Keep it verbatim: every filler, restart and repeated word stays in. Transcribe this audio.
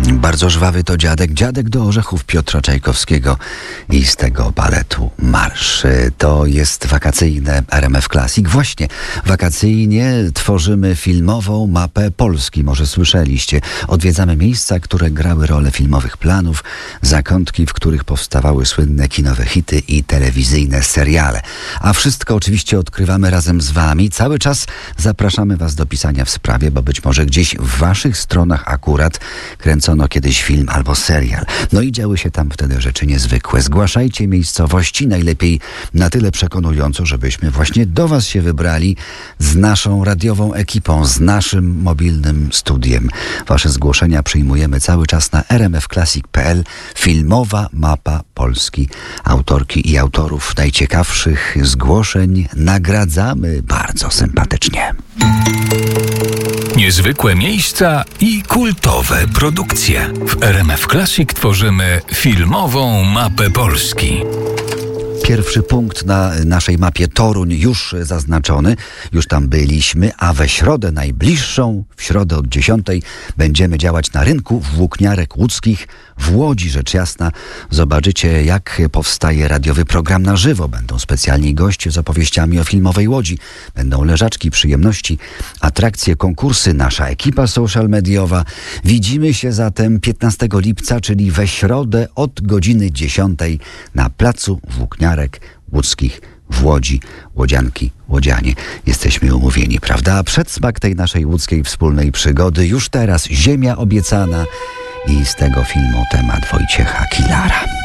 Bardzo żwawy to dziadek, dziadek do orzechów Piotra Czajkowskiego i z tego baletu Marsz. To jest wakacyjne R M F Classic. Właśnie wakacyjnie tworzymy filmową mapę Polski. Może słyszeliście. Odwiedzamy miejsca, które grały rolę filmowych planów, zakątki, w których powstawały słynne kinowe hity i telewizyjne seriale. A wszystko oczywiście odkrywamy razem z wami. Cały czas zapraszamy was do pisania w sprawie, bo być może gdzieś w waszych stronach akurat kręcono kiedyś film albo serial. No i działy się tam wtedy rzeczy niezwykłe. Zgłaszajcie miejscowości, najlepiej na tyle przekonująco, żebyśmy właśnie do was się wybrali z naszą radiową ekipą, z naszym mobilnym studiem. Wasze zgłoszenia przyjmujemy cały czas na r m f classic kropka p l. Filmowa mapa Polski. Autorki i autorów najciekawszych zgłoszeń nagradzamy bardzo sympatycznie. Niezwykłe miejsca i kultowe produkcje. W R M F Classic tworzymy filmową mapę Polski. Pierwszy punkt na naszej mapie Toruń już zaznaczony, już tam byliśmy, a we środę najbliższą, w środę od dziesiątej będziemy działać na rynku włókniarek łódzkich w Łodzi, rzecz jasna. Zobaczycie, jak powstaje radiowy program na żywo. Będą specjalni goście z opowieściami o filmowej Łodzi. Będą leżaczki, przyjemności, atrakcje, konkursy, nasza ekipa social mediowa. Widzimy się zatem piętnastego lipca, czyli we środę od godziny dziesiątej na placu włókniarek łódzkich w Łodzi. Łodzianki, łodzianie, jesteśmy umówieni, prawda? A przedsmak tej naszej łódzkiej wspólnej przygody już teraz Ziemia obiecana i z tego filmu temat Wojciecha Kilara.